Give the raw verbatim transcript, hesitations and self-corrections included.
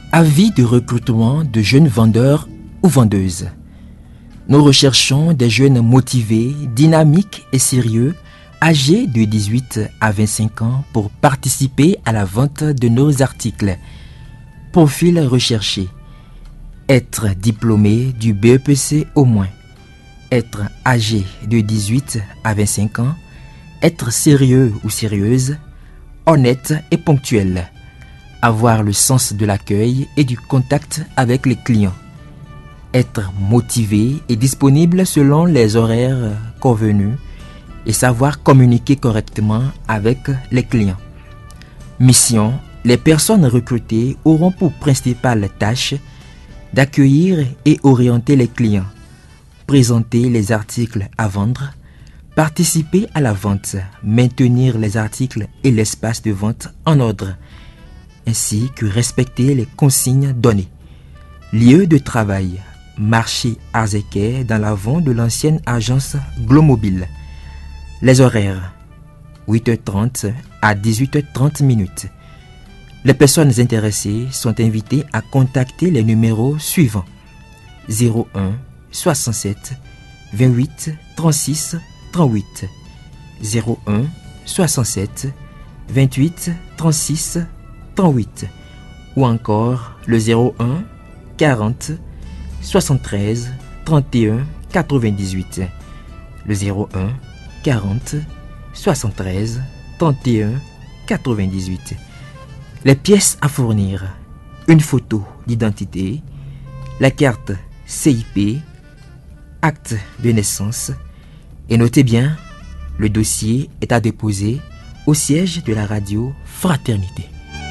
Avis de recrutement de jeunes vendeurs ou vendeuses. Nous recherchons des jeunes motivés, dynamiques et sérieux, âgés de dix-huit à vingt-cinq ans pour participer à la vente de nos articles. Profil recherché. Être diplômé du B E P C au moins. Être âgé de dix-huit à vingt-cinq ans. Être sérieux ou sérieuse. Honnête et ponctuel. Avoir le sens de l'accueil et du contact avec les clients. Être motivé et disponible selon les horaires convenus et savoir communiquer correctement avec les clients. Mission: les personnes recrutées auront pour principale tâche d'accueillir et orienter les clients, présenter les articles à vendre, participer à la vente, maintenir les articles et l'espace de vente en ordre, ainsi que respecter les consignes données. Lieu de travail: marché Arzéquais dans l'avant de l'ancienne agence Glomobile. Les horaires: huit heures trente à dix-huit heures trente minutes. Les personnes intéressées sont invitées à contacter les numéros suivants: zéro un soixante-sept vingt-huit trente-six trente-huit, zéro un soixante-sept vingt-huit trente-six trente-huit, ou encore le zéro un quarante soixante-treize trente et un quatre-vingt-dix-huit, le zéro un quarante soixante-treize trente et un quatre-vingt-dix-huit. Les pièces à fournir: une photo d'identité, la carte C I P, acte de naissance, et notez bien, le dossier est à déposer au siège de la radio Fraternité.